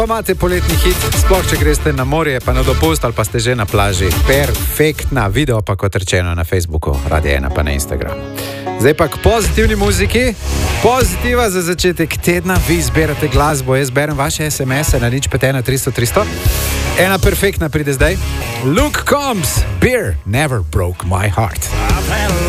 Pa imate poletni hit, sploh če greste na morje, pa na dopust ali pa ste že na plaži. Perfektna, video pa kot rečeno na Facebooku, Radio 1 pa na Instagramu. Zdaj pa k pozitivni muziki. Pozitiva za začetek tedna, vi zberate glasbo, jaz berem vaše SMS-e na 051 300 300. Ena perfektna pride zdaj. Luke Combs, Beer Never Broke My Heart.